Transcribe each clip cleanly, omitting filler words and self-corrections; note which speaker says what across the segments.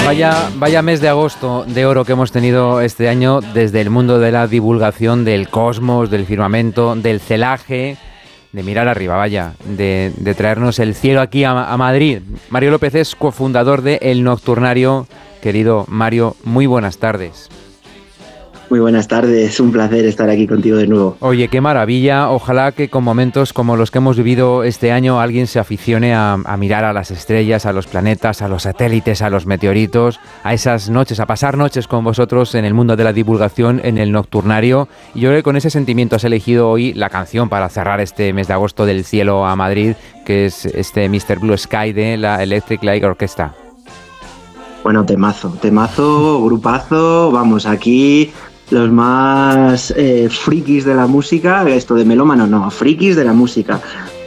Speaker 1: Vaya mes de agosto de oro que hemos tenido este año desde el mundo de la divulgación del cosmos, del firmamento, del celaje, de mirar arriba, de traernos el cielo aquí a Madrid. Mario López es cofundador de El Nocturnario. Querido Mario, muy buenas tardes.
Speaker 2: Muy buenas tardes, un placer estar aquí contigo de nuevo.
Speaker 1: Oye, qué maravilla, ojalá que con momentos como los que hemos vivido este año alguien se aficione a mirar a las estrellas, a los planetas, a los satélites, a los meteoritos, a esas noches, a pasar noches con vosotros en el mundo de la divulgación, en El Nocturnario. Y yo creo que con ese sentimiento has elegido hoy la canción para cerrar este mes de agosto del cielo a Madrid, que es este Mr. Blue Sky de la Electric Light Orchestra.
Speaker 2: Bueno, temazo, grupazo, vamos, aquí los más frikis de la música, esto de melómano no, frikis de la música,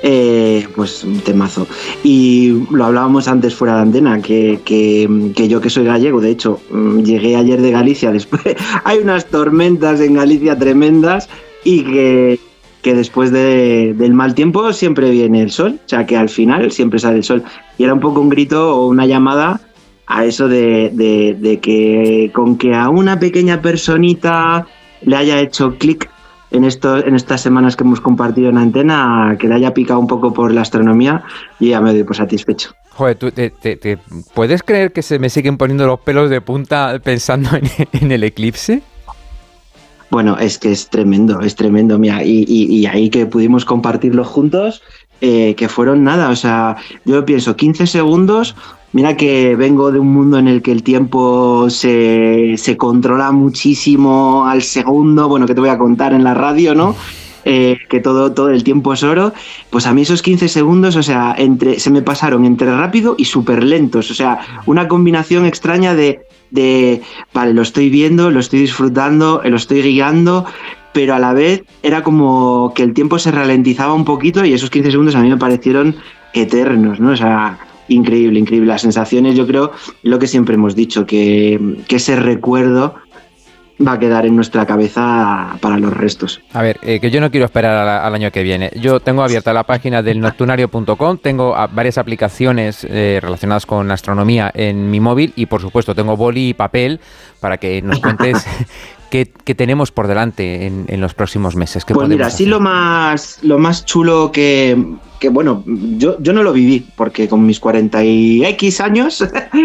Speaker 2: pues un temazo. Y lo hablábamos antes fuera de antena, que yo que soy gallego, de hecho, llegué ayer de Galicia, después hay unas tormentas en Galicia tremendas y que después del mal tiempo siempre viene el sol, o sea que al final siempre sale el sol. Y era un poco un grito o una llamada a eso de que con que a una pequeña personita le haya hecho clic en estas semanas que hemos compartido en antena, que le haya picado un poco por la astronomía, y ya me doy por satisfecho.
Speaker 1: Joder, ¿tú te puedes creer que se me siguen poniendo los pelos de punta pensando en el eclipse?
Speaker 2: Bueno, es que es tremendo, mira, y ahí que pudimos compartirlo juntos, que fueron nada, o sea, yo pienso 15 segundos. Mira que vengo de un mundo en el que el tiempo se controla muchísimo al segundo, bueno, que te voy a contar en la radio, ¿no? Que todo el tiempo es oro. Pues a mí esos 15 segundos, o sea, se me pasaron entre rápido y súper lentos, o sea, una combinación extraña de vale, lo estoy viendo, lo estoy disfrutando, lo estoy guiando, pero a la vez era como que el tiempo se ralentizaba un poquito y esos 15 segundos a mí me parecieron eternos, ¿no? O sea, increíble. Las sensaciones, yo creo, lo que siempre hemos dicho, que ese recuerdo va a quedar en nuestra cabeza para los restos.
Speaker 1: A ver, que yo no quiero esperar al año que viene. Yo tengo abierta la página del nocturnario.com, tengo varias aplicaciones relacionadas con astronomía en mi móvil y, por supuesto, tengo boli y papel para que nos cuentes qué tenemos por delante en los próximos meses.
Speaker 2: Pues mira, sí, lo más chulo que bueno, yo no lo viví, porque con mis 40 y X años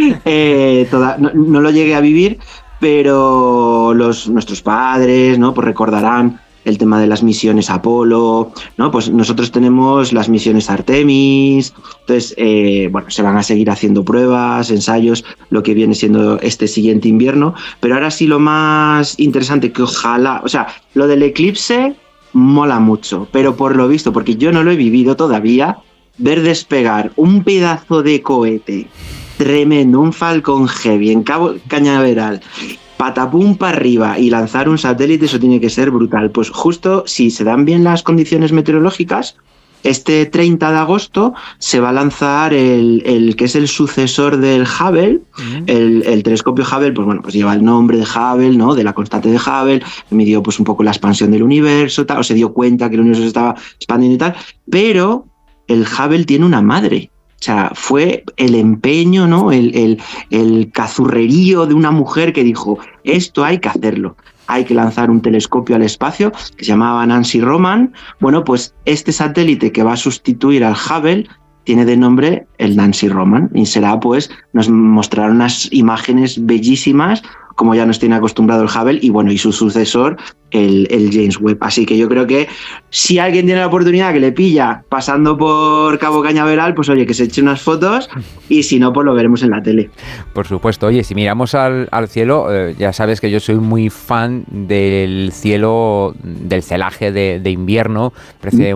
Speaker 2: no lo llegué a vivir, pero nuestros padres, ¿no? Pues recordarán el tema de las misiones Apolo, ¿no? Pues nosotros tenemos las misiones Artemis, entonces, bueno, se van a seguir haciendo pruebas, ensayos, lo que viene siendo este siguiente invierno, pero ahora sí lo más interesante que ojalá, o sea, lo del eclipse mola mucho, pero por lo visto, porque yo no lo he vivido todavía, ver despegar un pedazo de cohete tremendo, un Falcon Heavy en Cabo Cañaveral, patapum para arriba y lanzar un satélite, eso tiene que ser brutal. Pues justo si se dan bien las condiciones meteorológicas, este 30 de agosto se va a lanzar el que es el sucesor del Hubble, el telescopio Hubble, pues bueno, pues lleva el nombre de Hubble, ¿no? De la constante de Hubble, midió pues un poco la expansión del universo, tal, o se dio cuenta que el universo se estaba expandiendo y tal, pero el Hubble tiene una madre. O sea, fue el empeño, ¿no? El cazurrerío de una mujer que dijo, esto hay que hacerlo. Hay que lanzar un telescopio al espacio que se llamaba Nancy Roman. Bueno, pues este satélite que va a sustituir al Hubble tiene de nombre el Nancy Roman y será, pues, nos mostraron unas imágenes bellísimas, como ya nos tiene acostumbrado el Hubble, y bueno, y su sucesor, el James Webb. Así que yo creo que si alguien tiene la oportunidad que le pilla pasando por Cabo Cañaveral, pues oye, que se eche unas fotos, y si no, pues lo veremos en la tele.
Speaker 1: Por supuesto. Oye, si miramos al cielo, ya sabes que yo soy muy fan del cielo, del celaje de invierno. Parece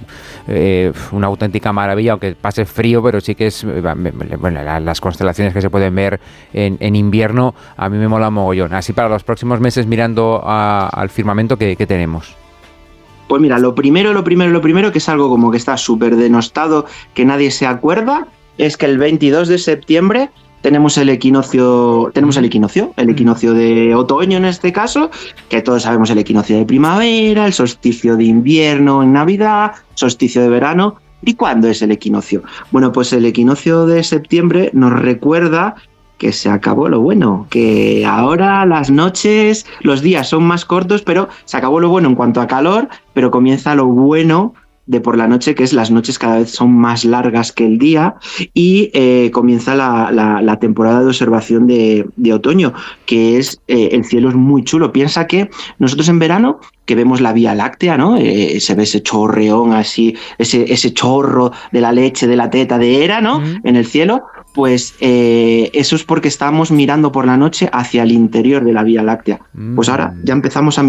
Speaker 1: una auténtica maravilla, aunque pase frío, pero sí que es, bueno, las constelaciones que se pueden ver en invierno, a mí me mola mogollón. Así para los próximos meses, mirando al firmamento que tenemos.
Speaker 2: Pues mira, lo primero, que es algo como que está súper denostado, que nadie se acuerda, es que el 22 de septiembre tenemos el equinoccio de otoño en este caso, que todos sabemos, el equinoccio de primavera, el solsticio de invierno en Navidad, solsticio de verano. ¿Y cuándo es el equinoccio? Bueno, pues el equinoccio de septiembre nos recuerda que se acabó lo bueno, que ahora las noches, los días son más cortos, pero se acabó lo bueno en cuanto a calor, pero comienza lo bueno de por la noche, que es las noches cada vez son más largas que el día, y comienza la temporada de observación de otoño, que es el cielo es muy chulo. Piensa que nosotros en verano, que vemos la Vía Láctea, ¿no? Se ve ese chorreón así, ese chorro de la leche, de la teta de Hera, ¿no? En el cielo, pues eso es porque estamos mirando por la noche hacia el interior de la Vía Láctea. Pues ahora ya empezamos a